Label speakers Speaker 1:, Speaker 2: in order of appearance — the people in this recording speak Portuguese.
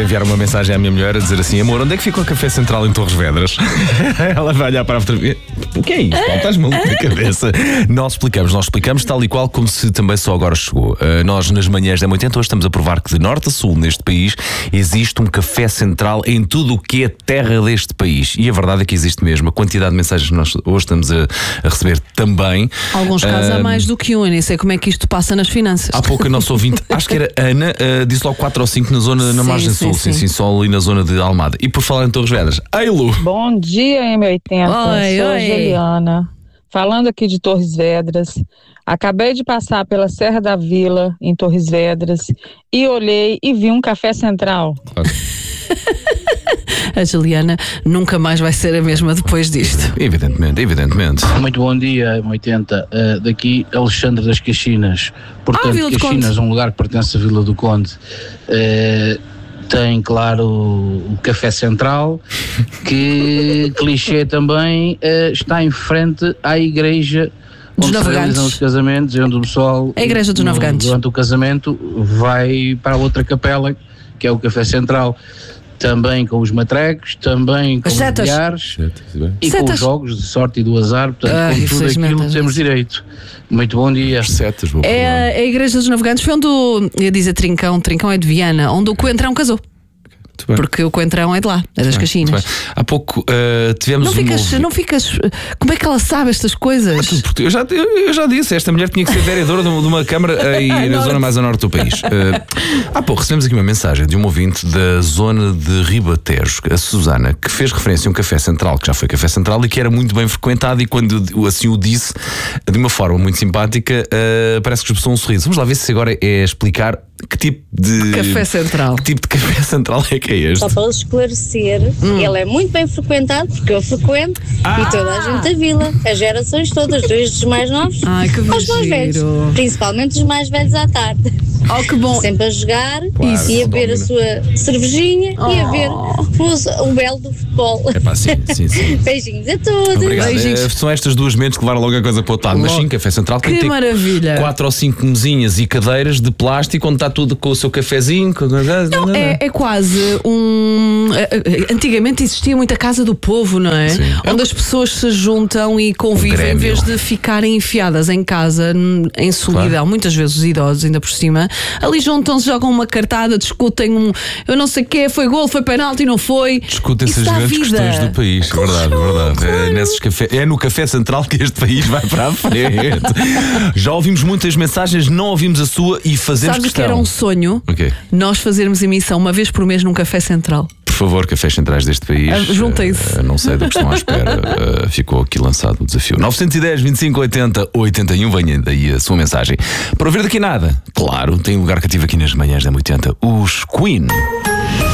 Speaker 1: quero enviar uma mensagem à minha mulher a dizer assim: amor, onde é que fica o Café Central em Torres Vedras? Ela vai olhar para a fotografia. O que é isso? Paulo, estás maluco na cabeça? Nós explicamos tal e qual como se também só agora chegou. Nós nas manhãs da 80 hoje estamos a provar que de norte a sul neste país existe um Café Central em tudo o que é terra deste país. E a verdade é que existe mesmo. A quantidade de mensagens que nós hoje estamos a receber também.
Speaker 2: Alguns casos há mais do que um, eu nem sei como é que isto passa nas finanças.
Speaker 1: Há pouco a nossa ouvinte, acho que era Ana, disse logo 4 ou 5 na zona, na margem sul, sim, só ali na zona de Almada. E por falar em Torres Vedras, ei Lu!
Speaker 3: Bom dia, M80, sou a Juliana, falando aqui de Torres Vedras. Acabei de passar pela Serra da Vila, em Torres Vedras, e olhei e vi um Café Central.
Speaker 1: Claro.
Speaker 2: A Juliana nunca mais vai ser a mesma depois disto.
Speaker 1: Evidentemente.
Speaker 4: Muito bom dia, M80. Daqui Alexandre das Caxinas. Portanto,
Speaker 2: Vila do
Speaker 4: Caxinas é um lugar que pertence à Vila do Conde. Tem, claro, o Café Central, que, clichê também, está em frente à igreja onde se realizam os casamentos, onde o pessoal,
Speaker 2: a Igreja dos Navegantes,
Speaker 4: durante o casamento, vai para a outra capela, que é o Café Central. Também com os matrecos, também com os bilhares e com os jogos de sorte e do azar, portanto, com tudo aquilo temos direito. Muito bom dia.
Speaker 2: É a Igreja dos Navegantes, foi onde ia dizer Trincão é de Viana, onde o Coentrão casou. Porque o Coentrão é de lá, é das Caxinas.
Speaker 1: Há pouco tivemos
Speaker 2: não ficas. Como é que ela sabe estas coisas?
Speaker 1: Porque eu já disse, esta mulher tinha que ser vereadora de uma Câmara aí na zona mais a norte do país. Há pouco recebemos aqui uma mensagem de um ouvinte da zona de Ribatejo, a Susana, que fez referência a um Café Central, que já foi Café Central e que era muito bem frequentado, e quando assim o disse de uma forma muito simpática, parece que expressou um sorriso. Vamos lá ver se agora é explicar que tipo de
Speaker 2: Café Central.
Speaker 1: Que tipo de Café Central é que é este?
Speaker 5: Só para esclarecer, ele é muito bem frequentado, porque eu frequento, e toda a gente da vila, as gerações todas, desde os mais novos aos mais velhos, principalmente os mais velhos à tarde.
Speaker 2: Oh, que bom.
Speaker 5: Sempre a jogar, e a ver a sua cervejinha, e a ver o belo do futebol.
Speaker 1: Sim.
Speaker 5: Beijinhos a todos.
Speaker 1: Obrigado. São estas duas mentes que levaram logo a coisa para o outro lado. Mas sim, Café Central tem
Speaker 2: que maravilha.
Speaker 1: 4 ou 5 mesinhas e cadeiras de plástico onde está tudo com o seu cafezinho.
Speaker 2: Não, é quase antigamente existia muita casa do povo, não é?
Speaker 1: Sim.
Speaker 2: Onde as pessoas se juntam e convivem em vez de ficarem enfiadas em casa em solidão. Claro. Muitas vezes os idosos, ainda por cima, ali juntam-se, jogam uma cartada, discutem eu não sei o que, foi gol, foi penalti, não foi.
Speaker 1: Discutem-se as grandes questões do país. Claro. Verdade. É no Café Central que este país vai para a frente. Já ouvimos muitas mensagens, não ouvimos a sua e fazemos
Speaker 2: Sabes
Speaker 1: questão.
Speaker 2: Que era um sonho nós fazermos emissão uma vez por mês num Café Central.
Speaker 1: Por favor, cafés centrais deste país.
Speaker 2: Juntem-se.
Speaker 1: Não sei do que estão à espera. Ficou aqui lançado o desafio. 910 25 80 81. Venha daí a sua mensagem. Para ouvir daqui nada, claro, tem lugar cativo aqui nas manhãs da 80. Os Queen.